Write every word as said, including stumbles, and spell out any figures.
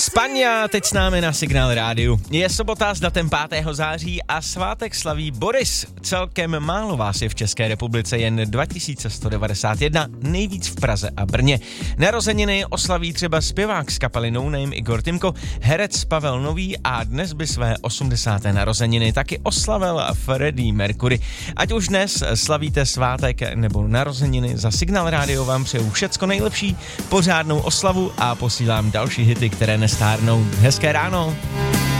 Spania teď s námi na Signál rádiu. Je sobota s datem pátého září a svátek slaví Boris. Celkem málo vás je v České republice, jen dva tisíce sto devadesát jedna, nejvíc v Praze a Brně. Narozeniny oslaví třeba zpěvák z kapely No Name Igor Timko, herec Pavel Nový a dnes by své osmdesáté narozeniny taky oslavil Freddie Mercury. Ať už dnes slavíte svátek nebo narozeniny, za Signál rádio vám přeju všecko nejlepší, pořádnou oslavu a posílám další hity, které nestárnou. Hezké ráno.